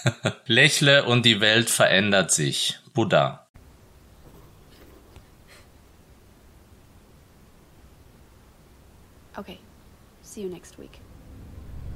Lächle und die Welt verändert sich. Buddha. Okay. See you next week.